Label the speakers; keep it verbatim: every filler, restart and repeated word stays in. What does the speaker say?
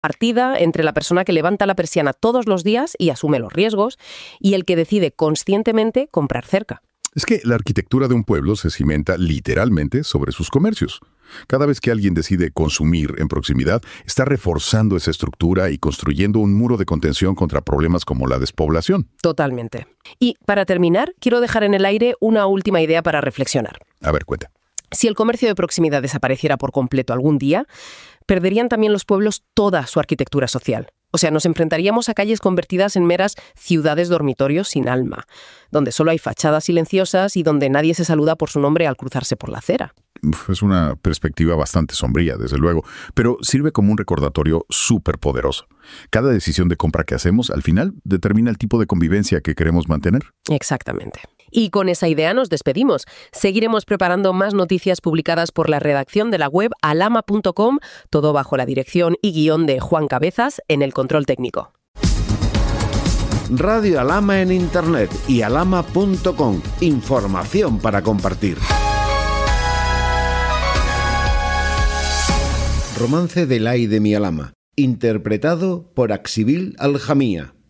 Speaker 1: Partida entre la persona que levanta la persiana todos los días y asume los riesgos y el que decide conscientemente comprar cerca.
Speaker 2: Es que la arquitectura de un pueblo se cimenta literalmente sobre sus comercios. Cada vez que alguien decide consumir en proximidad, está reforzando esa estructura y construyendo un muro de contención contra problemas como la despoblación.
Speaker 1: Totalmente. Y para terminar, quiero dejar en el aire una última idea para reflexionar.
Speaker 2: A ver, cuenta.
Speaker 1: Si el comercio de proximidad desapareciera por completo algún día, perderían también los pueblos toda su arquitectura social. O sea, nos enfrentaríamos a calles convertidas en meras ciudades dormitorios sin alma, donde solo hay fachadas silenciosas y donde nadie se saluda por su nombre al cruzarse por la acera.
Speaker 2: Es una perspectiva bastante sombría, desde luego, pero sirve como un recordatorio súper poderoso. Cada decisión de compra que hacemos, al final, determina el tipo de convivencia que queremos mantener.
Speaker 1: Exactamente. Y con esa idea nos despedimos. Seguiremos preparando más noticias publicadas por la redacción de la web alama punto com, todo bajo la dirección y guión de Juan Cabezas en el control técnico.
Speaker 3: Radio Alama en Internet y alama punto com. Información para compartir. Romance del ay de mi Alama, interpretado por Axibil Aljamía.